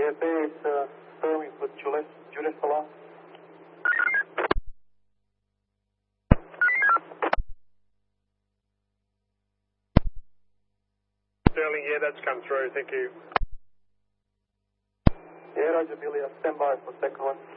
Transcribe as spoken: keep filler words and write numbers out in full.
A F A is uh, Sterling with Juliet, Juliet Salah. Sterling, yeah, that's come through, thank you. Yeah, Roger, Juliet, stand by for second one.